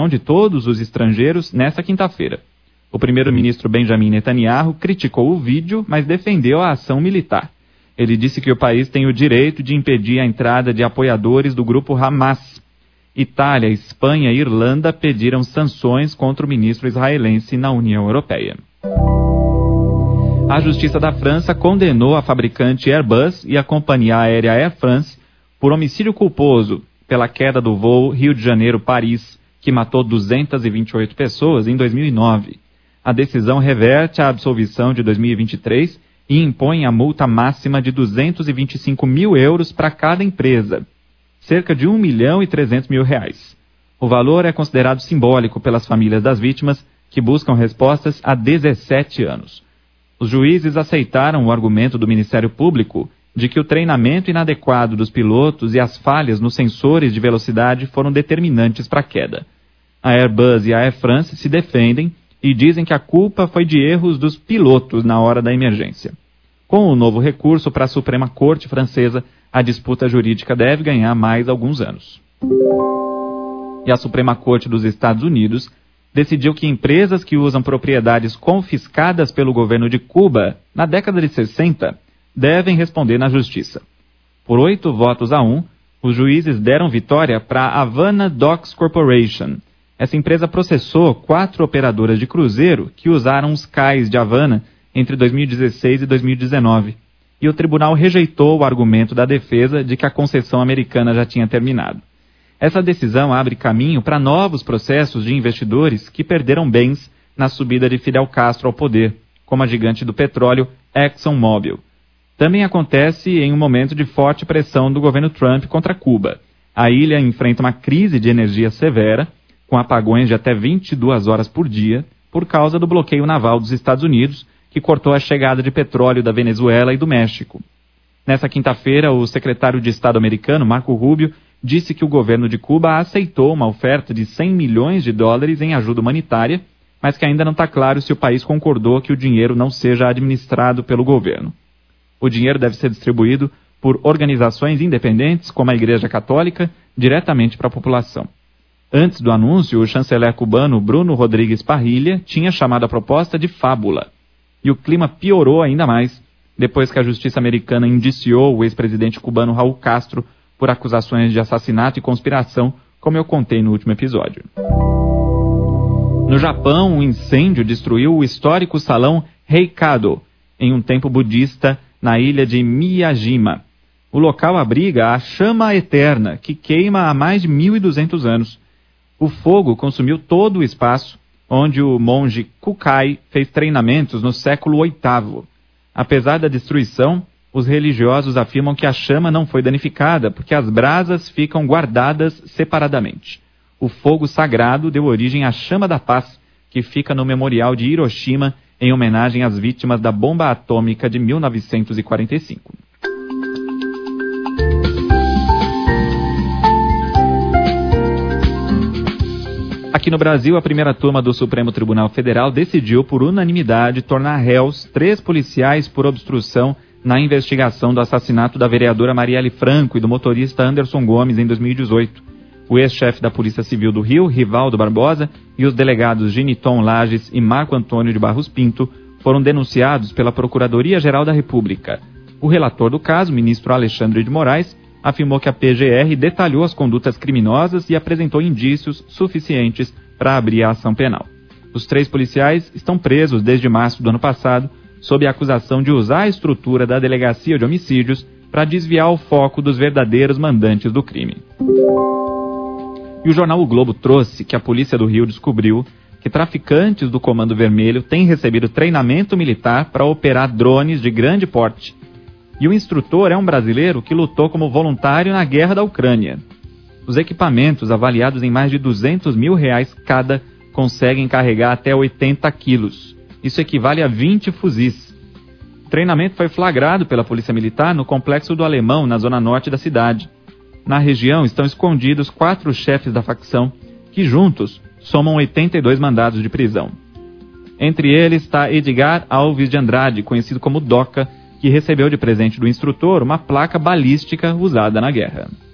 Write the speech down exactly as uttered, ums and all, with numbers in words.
de todos os estrangeiros nesta quinta-feira. O primeiro-ministro Benjamin Netanyahu criticou o vídeo, mas defendeu a ação militar. Ele disse que o país tem o direito de impedir a entrada de apoiadores do grupo Hamas. Itália, Espanha e Irlanda pediram sanções contra o ministro israelense na União Europeia. A Justiça da França condenou a fabricante Airbus e a companhia aérea Air France por homicídio culposo pela queda do voo Rio de Janeiro-Paris, que matou duzentas e vinte e oito pessoas em dois mil e nove. A decisão reverte a absolvição de dois mil e vinte e três e impõe a multa máxima de duzentos e vinte e cinco mil euros para cada empresa, cerca de um milhão e trezentos mil reais. O valor é considerado simbólico pelas famílias das vítimas, que buscam respostas há dezessete anos. Os juízes aceitaram o argumento do Ministério Público de que o treinamento inadequado dos pilotos e as falhas nos sensores de velocidade foram determinantes para a queda. A Airbus e a Air France se defendem e dizem que a culpa foi de erros dos pilotos na hora da emergência. Com o novo recurso para a Suprema Corte Francesa, a disputa jurídica deve ganhar mais alguns anos. E a Suprema Corte dos Estados Unidos decidiu que empresas que usam propriedades confiscadas pelo governo de Cuba na década de sessenta devem responder na justiça. Por oito votos a um, os juízes deram vitória para a Havana Docks Corporation. Essa empresa processou quatro operadoras de cruzeiro que usaram os cais de Havana entre dois mil e dezesseis e dois mil e dezenove. E o tribunal rejeitou o argumento da defesa de que a concessão americana já tinha terminado. Essa decisão abre caminho para novos processos de investidores que perderam bens na subida de Fidel Castro ao poder, como a gigante do petróleo ExxonMobil. Também acontece em um momento de forte pressão do governo Trump contra Cuba. A ilha enfrenta uma crise de energia severa, com apagões de até vinte e duas horas por dia, por causa do bloqueio naval dos Estados Unidos, que cortou a chegada de petróleo da Venezuela e do México. Nessa quinta-feira, o secretário de Estado americano, Marco Rubio, disse que o governo de Cuba aceitou uma oferta de cem milhões de dólares em ajuda humanitária, mas que ainda não está claro se o país concordou que o dinheiro não seja administrado pelo governo. O dinheiro deve ser distribuído por organizações independentes, como a Igreja Católica, diretamente para a população. Antes do anúncio, o chanceler cubano Bruno Rodrigues Parrilla tinha chamado a proposta de fábula. E o clima piorou ainda mais depois que a justiça americana indiciou o ex-presidente cubano Raul Castro por acusações de assassinato e conspiração, como eu contei no último episódio. No Japão, um incêndio destruiu o histórico salão Heikado, em um templo budista na ilha de Miyajima. O local abriga a chama eterna, que queima há mais de mil e duzentos anos. O fogo consumiu todo o espaço, onde o monge Kukai fez treinamentos no século oitavo. Apesar da destruição, os religiosos afirmam que a chama não foi danificada, porque as brasas ficam guardadas separadamente. O fogo sagrado deu origem à Chama da Paz, que fica no Memorial de Hiroshima, em homenagem às vítimas da bomba atômica de mil novecentos e quarenta e cinco. Aqui no Brasil, a primeira turma do Supremo Tribunal Federal decidiu por unanimidade tornar réus três policiais por obstrução na investigação do assassinato da vereadora Marielle Franco e do motorista Anderson Gomes em dois mil e dezoito. O ex-chefe da Polícia Civil do Rio, Rivaldo Barbosa, e os delegados Giniton Lages e Marco Antônio de Barros Pinto foram denunciados pela Procuradoria-Geral da República. O relator do caso, ministro Alexandre de Moraes, afirmou que a P G R detalhou as condutas criminosas e apresentou indícios suficientes para abrir a ação penal. Os três policiais estão presos desde março do ano passado, sob a acusação de usar a estrutura da Delegacia de Homicídios para desviar o foco dos verdadeiros mandantes do crime. E o jornal O Globo trouxe que a Polícia do Rio descobriu que traficantes do Comando Vermelho têm recebido treinamento militar para operar drones de grande porte. E o instrutor é um brasileiro que lutou como voluntário na guerra da Ucrânia. Os equipamentos, avaliados em mais de duzentos mil reais cada, conseguem carregar até oitenta quilos. Isso equivale a vinte fuzis. O treinamento foi flagrado pela Polícia Militar no Complexo do Alemão, na zona norte da cidade. Na região estão escondidos quatro chefes da facção, que juntos somam oitenta e dois mandados de prisão. Entre eles está Edgar Alves de Andrade, conhecido como Doca, que recebeu de presente do instrutor uma placa balística usada na guerra.